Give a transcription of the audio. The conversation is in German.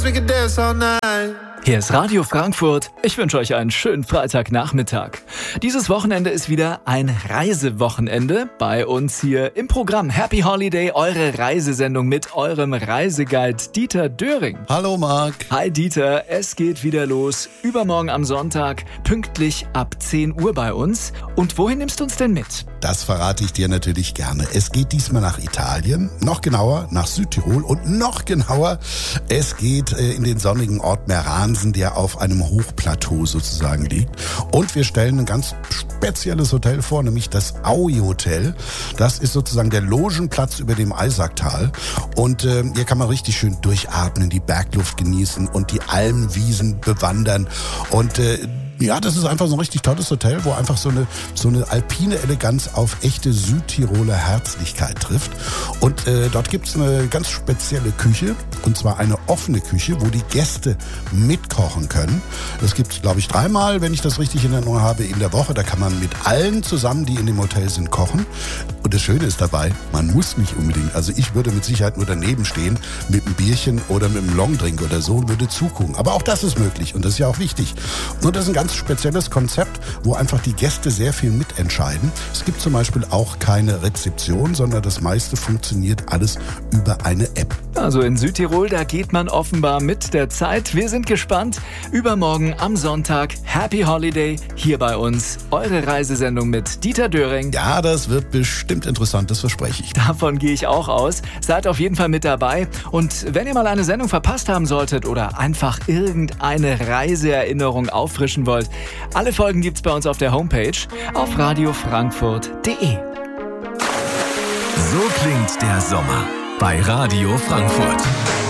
We can dance all night. Hier ist Radio Frankfurt. Ich wünsche euch einen schönen Freitagnachmittag. Dieses Wochenende ist wieder ein Reisewochenende bei uns hier im Programm. Happy Holiday, eure Reisesendung mit eurem Reiseguide Dieter Döring. Hallo Marc. Hi Dieter, es geht wieder los. Übermorgen am Sonntag, pünktlich ab 10 Uhr bei uns. Und wohin nimmst du uns denn mit? Das verrate ich dir natürlich gerne. Es geht diesmal nach Italien, noch genauer nach Südtirol und noch genauer, es geht in den sonnigen Ort Meran, der auf einem Hochplateau sozusagen liegt. Und wir stellen ein ganz spezielles Hotel vor, nämlich das Aui-Hotel. Das ist sozusagen der Logenplatz über dem Eisacktal. Und hier kann man richtig schön durchatmen, die Bergluft genießen und die Almwiesen bewandern. Und ja, das ist einfach so ein richtig tolles Hotel, wo einfach so eine alpine Eleganz auf echte Südtiroler Herzlichkeit trifft. Und dort gibt's eine ganz spezielle Küche, und zwar eine offene Küche, wo die Gäste mitkochen können. Das gibt's, glaube ich, 3-mal, wenn ich das richtig in Erinnerung habe, in der Woche. Da kann man mit allen zusammen, die in dem Hotel sind, kochen. Und das Schöne ist dabei, man muss nicht unbedingt, also ich würde mit Sicherheit nur daneben stehen, mit einem Bierchen oder mit einem Longdrink oder so und würde zugucken. Aber auch das ist möglich und das ist ja auch wichtig. Und das ist ein ganz spezielles Konzept, wo einfach die Gäste sehr viel mitentscheiden. Es gibt zum Beispiel auch keine Rezeption, sondern das meiste funktioniert alles über eine App. Also in Südtirol, da geht man offenbar mit der Zeit. Wir sind gespannt. Übermorgen am Sonntag, Happy Holiday, hier bei uns. Eure Reisesendung mit Dieter Döring. Ja, das wird bestimmt interessant, das verspreche ich. Davon gehe ich auch aus. Seid auf jeden Fall mit dabei. Und wenn ihr mal eine Sendung verpasst haben solltet oder einfach irgendeine Reiseerinnerung auffrischen wollt, alle Folgen gibt's bei uns auf der Homepage auf radiofrankfurt.de. So klingt der Sommer bei Radio Frankfurt.